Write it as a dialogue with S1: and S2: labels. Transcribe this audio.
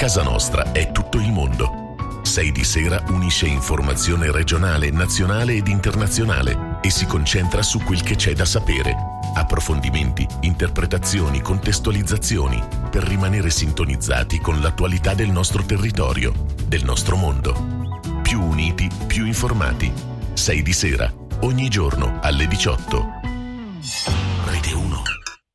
S1: casa nostra è tutto il mondo. 6 di Sera unisce informazione regionale, nazionale ed internazionale e si concentra su quel che c'è da sapere. Approfondimenti, interpretazioni, contestualizzazioni per rimanere sintonizzati con l'attualità del nostro territorio, del nostro mondo. Più uniti, più informati. 6 di Sera, ogni giorno alle 18.